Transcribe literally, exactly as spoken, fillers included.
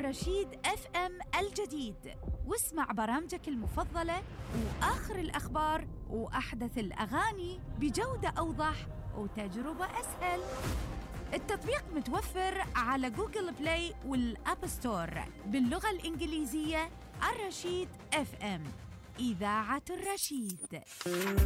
الرشيد اف ام الجديد، واسمع برامجك المفضلة وآخر الأخبار وأحدث الأغاني بجودة أوضح وتجربة أسهل. التطبيق متوفر على جوجل بلاي والأب ستور باللغة الإنجليزية. الرشيد اف ام، إذاعة الرشيد.